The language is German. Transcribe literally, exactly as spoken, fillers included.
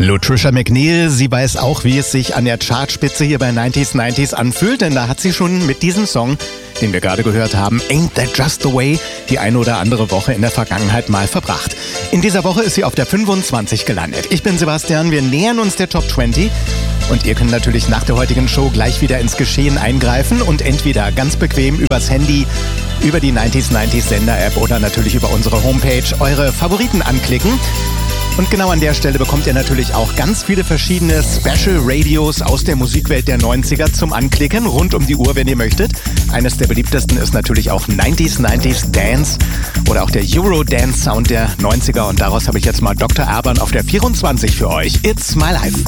Lutricia McNeil, sie weiß auch, wie es sich an der Chartspitze hier bei neunziger neunzig anfühlt, denn da hat sie schon mit diesem Song, den wir gerade gehört haben, Ain't That Just the Way, die eine oder andere Woche in der Vergangenheit mal verbracht. In dieser Woche ist sie auf der fünfundzwanzig gelandet. Ich bin Sebastian, wir nähern uns der Top zwanzig und ihr könnt natürlich nach der heutigen Show gleich wieder ins Geschehen eingreifen und entweder ganz bequem übers Handy, über die neunziger neunzig Sender-App oder natürlich über unsere Homepage eure Favoriten anklicken. Und genau an der Stelle bekommt ihr natürlich auch ganz viele verschiedene Special Radios aus der Musikwelt der neunziger zum Anklicken, rund um die Uhr, wenn ihr möchtet. Eines der beliebtesten ist natürlich auch neunziger neunzig Dance oder auch der Eurodance Sound der neunziger. Und daraus habe ich jetzt mal Doktor Alban auf der vierundzwanzig für euch. It's My Life.